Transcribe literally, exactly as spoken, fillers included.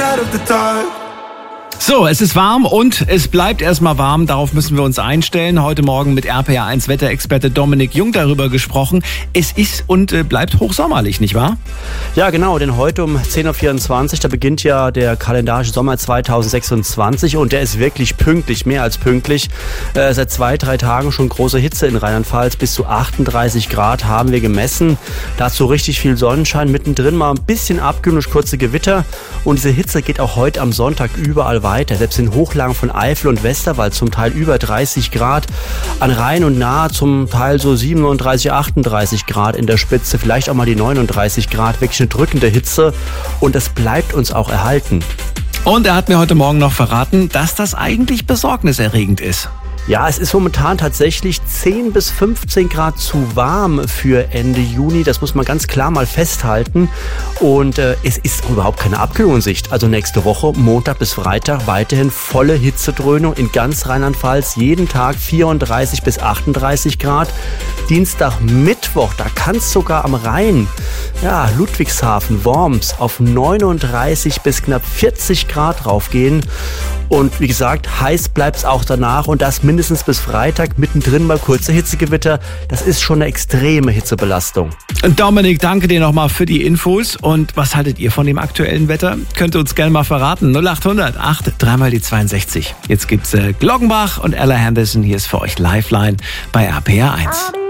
out of the dark. So, es ist warm und es bleibt erstmal warm. Darauf müssen wir uns einstellen. Heute Morgen mit R P R eins Wetterexperte Dominik Jung darüber gesprochen. Es ist und bleibt hochsommerlich, nicht wahr? Ja, genau, denn heute um zehn Uhr vierundzwanzig, da beginnt ja der kalendarische Sommer zweitausendsechsundzwanzig und der ist wirklich pünktlich, mehr als pünktlich. Äh, seit zwei, drei Tagen schon große Hitze in Rheinland-Pfalz, bis zu achtunddreißig Grad haben wir gemessen. Dazu richtig viel Sonnenschein, mittendrin mal ein bisschen abkühlen durch kurze Gewitter und diese Hitze geht auch heute am Sonntag überall weiter. Selbst in Hochlagen von Eifel und Westerwald zum Teil über dreißig Grad, an Rhein und Nahe zum Teil so siebenunddreißig, achtunddreißig Grad in der Spitze, vielleicht auch mal die neununddreißig Grad, wirklich eine drückende Hitze und das bleibt uns auch erhalten. Und er hat mir heute Morgen noch verraten, dass das eigentlich besorgniserregend ist. Ja, es ist momentan tatsächlich zehn bis fünfzehn Grad zu warm für Ende Juni. Das muss man ganz klar mal festhalten. Und äh, es ist überhaupt keine Abkühlung in Sicht. Also nächste Woche, Montag bis Freitag, weiterhin volle Hitzedröhnung in ganz Rheinland-Pfalz. Jeden Tag vierunddreißig bis achtunddreißig Grad. Dienstag, Mittwoch, da kann es sogar am Rhein, ja, Ludwigshafen, Worms, auf neununddreißig bis knapp vierzig Grad raufgehen. Und wie gesagt, heiß bleibt es auch danach und das mindestens bis Freitag, mittendrin mal kurze Hitzegewitter. Das ist schon eine extreme Hitzebelastung. Dominik, danke dir nochmal für die Infos. Und was haltet ihr von dem aktuellen Wetter? Könnt ihr uns gerne mal verraten. null acht hundert acht, dreimal die zweiundsechzig. Jetzt gibt's äh, Glockenbach und Ella Henderson. Hier ist für euch Lifeline bei R P R eins.